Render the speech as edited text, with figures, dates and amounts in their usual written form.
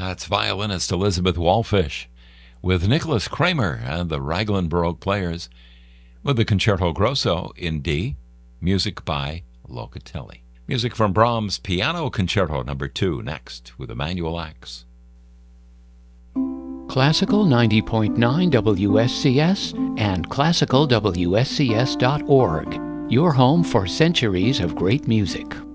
That's violinist Elizabeth Wallfish with Nicholas Kramer and the Raglan Baroque Players with the Concerto Grosso in D, music by Locatelli. Music from Brahms' Piano Concerto No. 2 next with Emanuel Ax. Classical 90.9 WSCS and classicalwscs.org, your home for centuries of great music.